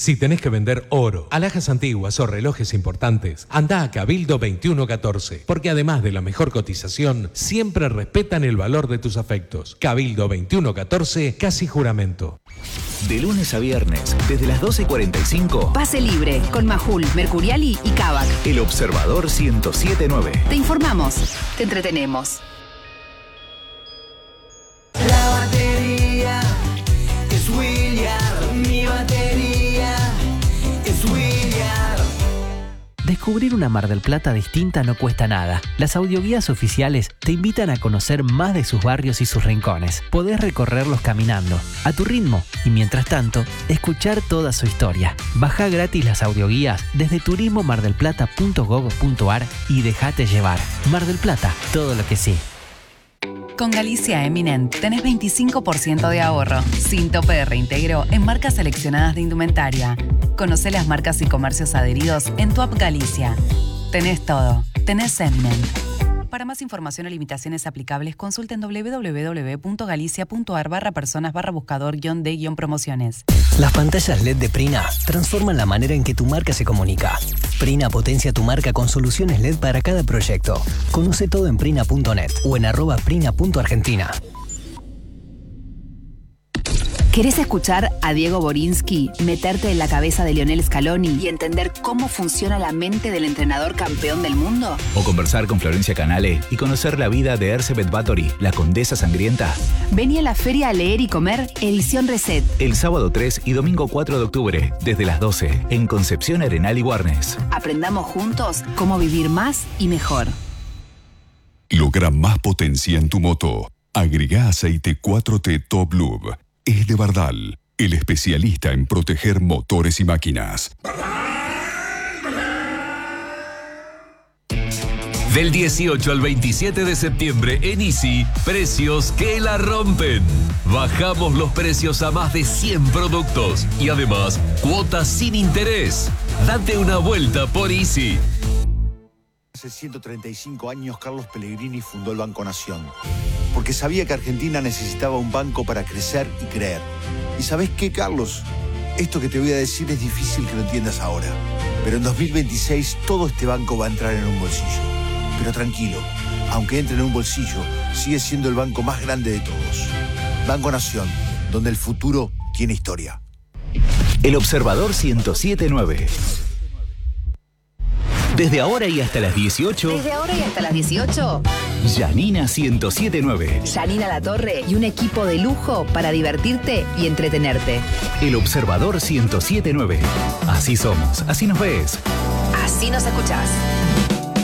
Si tenés que vender oro, alhajas antiguas o relojes importantes, anda a Cabildo 2114, porque además de la mejor cotización, siempre respetan el valor de tus afectos. Cabildo 2114, casi juramento. De lunes a viernes, desde las 12:45. Pase libre, con Majul, Mercuriali y Kavak. El Observador 107.9. Te informamos, te entretenemos. La batería es William, mi batería es William. Descubrir una Mar del Plata distinta no cuesta nada. Las audioguías oficiales te invitan a conocer más de sus barrios y sus rincones. Podés recorrerlos caminando, a tu ritmo, y mientras tanto, escuchar toda su historia. Bajá gratis las audioguías desde turismomardelplata.gov.ar y dejate llevar. Mar del Plata, todo lo que sí. Con Galicia Eminent tenés 25% de ahorro, sin tope de reintegro en marcas seleccionadas de indumentaria. Conocé las marcas y comercios adheridos en tu app Galicia. Tenés todo. Tenés Eminent. Para más información o limitaciones aplicables, consulten www.galicia.ar/personas/buscador-de-promociones. Las pantallas LED de Prina transforman la manera en que tu marca se comunica. Prina potencia tu marca con soluciones LED para cada proyecto. Conoce todo en prina.net o en @prina.argentina. ¿Querés escuchar a Diego Borinsky meterte en la cabeza de Lionel Scaloni y entender cómo funciona la mente del entrenador campeón del mundo? O conversar con Florencia Canale y conocer la vida de Erzsébet Báthory, la condesa sangrienta. Vení a la Feria a Leer y Comer, edición Reset. El sábado 3 y domingo 4 de octubre, desde las 12, en Concepción, Arenal y Warnes. Aprendamos juntos cómo vivir más y mejor. Logra más potencia en tu moto. Agregá aceite 4T Top Lube. Es de Bardal, el especialista en proteger motores y máquinas. Del 18 al 27 de septiembre en Easy, precios que la rompen. Bajamos los precios a más de 100 productos y además cuotas sin interés. Date una vuelta por Easy. Hace 135 años Carlos Pellegrini fundó el Banco Nación, porque sabía que Argentina necesitaba un banco para crecer y creer. ¿Y sabés qué, Carlos? Esto que te voy a decir es difícil que lo entiendas ahora, pero en 2026 todo este banco va a entrar en un bolsillo. Pero tranquilo, aunque entre en un bolsillo, sigue siendo el banco más grande de todos. Banco Nación, donde el futuro tiene historia. El Observador 107.9. Desde ahora y hasta las 18. Desde ahora y hasta las 18. Janina 107.9. Janina Latorre y un equipo de lujo para divertirte y entretenerte. El Observador 107.9. Así somos, así nos ves. Así nos escuchás.